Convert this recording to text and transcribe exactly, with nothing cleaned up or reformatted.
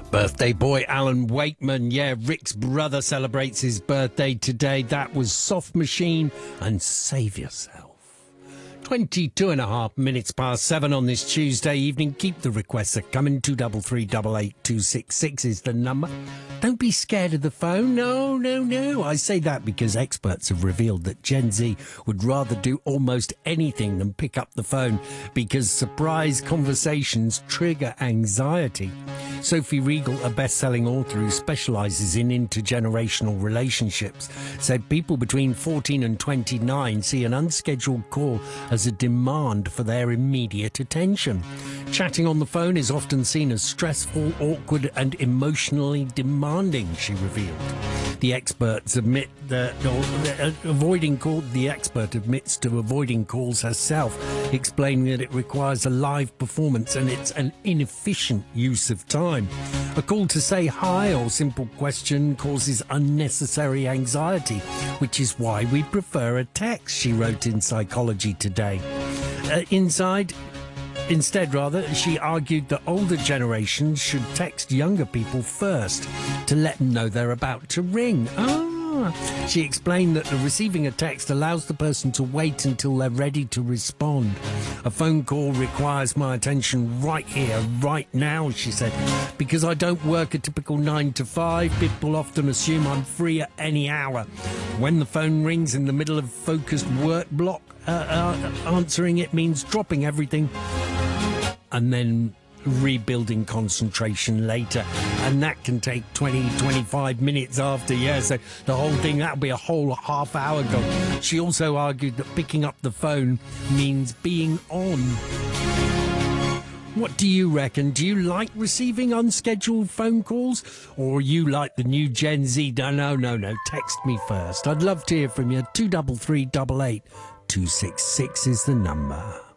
Birthday boy Alan Wakeman. Yeah, Rick's brother celebrates his birthday today. That was Soft Machine and Save Yourself. twenty-two and a half minutes past seven on this Tuesday evening. Keep the requests are coming. two three three eight eight two six six is the number. Don't be scared of the phone. No, no, no. I say that because experts have revealed that Gen Z would rather do almost anything than pick up the phone because surprise conversations trigger anxiety. Sophie Regal, a best-selling author who specialises in intergenerational relationships, said people between fourteen and twenty-nine see an unscheduled call as a demand for their immediate attention. Chatting on the phone is often seen as stressful, awkward and emotionally demanding, she revealed. The experts admit that uh, avoiding call, the expert admits to avoiding calls herself, explaining that it requires a live performance and it's an inefficient use of time. A call to say hi or simple question causes unnecessary anxiety, which is why we prefer a text, she wrote in Psychology Today. Uh, inside... Instead, rather, she argued that older generations should text younger people first to let them know they're about to ring. Ah. She explained that receiving a text allows the person to wait until they're ready to respond. A phone call requires my attention right here, right now, she said. Because I don't work a typical nine to five, people often assume I'm free at any hour. When the phone rings in the middle of focused work block, uh, uh, answering it means dropping everything and then rebuilding concentration later, and that can take twenty, twenty-five minutes after. Yeah, so the whole thing, that'll be a whole half hour gone. She also argued that picking up the phone means being on. What do you reckon? Do you like receiving unscheduled phone calls, or are you like the new Gen Z? No, no, no, no. Text me first. I'd love to hear from you. two three three eight eight two six six is the number.